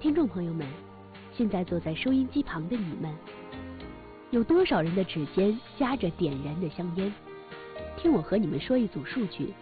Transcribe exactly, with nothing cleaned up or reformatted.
听众朋友们，现在坐在收音机旁的你们，有多少人的指尖夹着点燃的香烟？听我和你们说一组数据：